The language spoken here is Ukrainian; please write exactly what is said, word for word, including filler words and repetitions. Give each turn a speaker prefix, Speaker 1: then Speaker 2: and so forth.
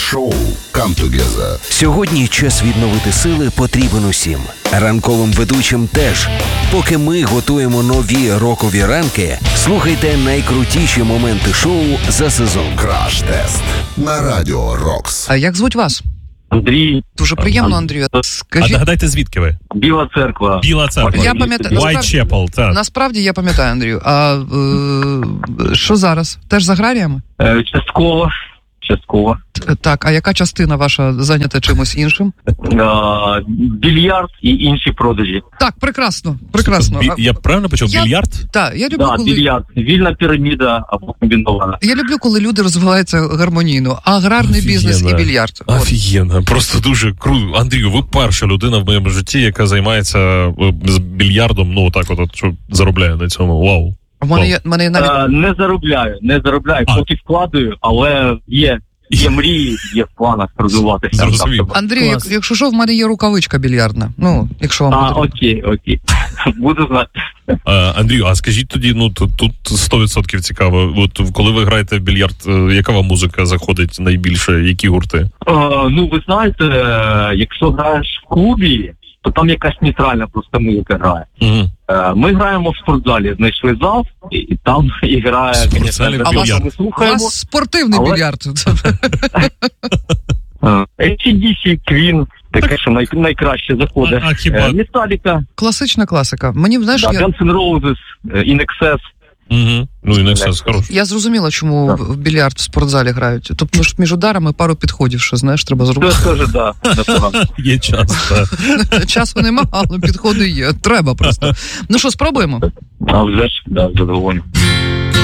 Speaker 1: Шоу «Come Together».
Speaker 2: Сьогодні час відновити сили потрібен усім. Ранковим ведучим теж. Поки ми готуємо нові рокові ранки, слухайте найкрутіші моменти шоу за сезон.
Speaker 1: Краш-тест на Радіо Рокс.
Speaker 3: А як звуть вас?
Speaker 4: Андрій.
Speaker 3: Дуже приємно, Андрію. Скажіть...
Speaker 5: А нагадайте, звідки ви?
Speaker 4: Біла церква.
Speaker 5: Біла церква.
Speaker 3: Я пам'ятаю.
Speaker 5: Whitechapel, так.
Speaker 3: Насправді я пам'ятаю, Андрію. А е, що зараз? Теж з аграріями?
Speaker 4: Е, частково. Частково.
Speaker 3: Т- Так, а яка частина ваша зайнята чимось іншим?
Speaker 4: Е, більярд і інші продажі.
Speaker 3: Так, прекрасно, прекрасно.
Speaker 5: Бі- Я правильно почув?
Speaker 3: Я-
Speaker 5: Більярд?
Speaker 3: Так, я люблю,
Speaker 4: Так,
Speaker 3: коли...
Speaker 4: більярд. Вільна піраміда або комбінована.
Speaker 3: Я люблю, коли люди розвиваються гармонійно. Аграрний бізнес і
Speaker 5: Офігенно.
Speaker 3: більярд. От.
Speaker 5: Офігенно, просто дуже круто. Андрію, ви перша людина в моєму житті, яка займається е, з більярдом, ну так от, от що заробляє на цьому. Вау.
Speaker 3: В мене є, в мене є навіть...
Speaker 4: Е, не заробляю, не заробляю,
Speaker 5: А.
Speaker 4: поки вкладаю, але є, є мрії, є в планах розвиватися.
Speaker 5: Зрозумів.
Speaker 4: Так,
Speaker 3: Андрій, як,
Speaker 5: Клас.
Speaker 3: якщо що, в мене є рукавичка більярдна. Ну, якщо вам
Speaker 4: А,
Speaker 3: потрібно.
Speaker 4: окей, окей. Буду знати.
Speaker 5: Е, Андрію, а скажіть тоді, ну тут, тут сто відсотків цікаво. От коли ви граєте в більярд, е, яка вам музика заходить найбільше? Які гурти?
Speaker 4: Е, ну, ви знаєте, е, якщо граєш в клубі, то там якась нейтральна просто музика грає.
Speaker 5: Угу.
Speaker 4: Е, Ми граємо в спортзалі, знайшли зал, і, і там і грає,
Speaker 5: В спортзалі
Speaker 4: звісно,
Speaker 5: в
Speaker 4: те, що
Speaker 5: більярд.
Speaker 4: ми
Speaker 3: У
Speaker 4: слухаємо.
Speaker 3: вас спортивний
Speaker 4: але-
Speaker 3: більярд.
Speaker 4: ей сі ді сі, Queen, таке, що най, найкраще заходить.
Speaker 5: А- а хіба-
Speaker 4: Е, Metallica,
Speaker 3: Класична класика. Мені, знаєш,
Speaker 4: да,
Speaker 3: я,
Speaker 4: Guns N' Roses, е, In Excess.
Speaker 5: Угу. Ну і не все хороше.
Speaker 3: я зрозуміла, чому
Speaker 4: Так.
Speaker 3: в більярд в спортзалі грають. Тобто ж між ударами пару підходів, що, знаєш, треба
Speaker 4: Це
Speaker 3: зробити.
Speaker 4: теж, да, непогано.
Speaker 5: Є час, так.
Speaker 3: Часу нема, але підходи є. Треба просто. Ну що, спробуємо?
Speaker 4: А вже ж, да, задоволені.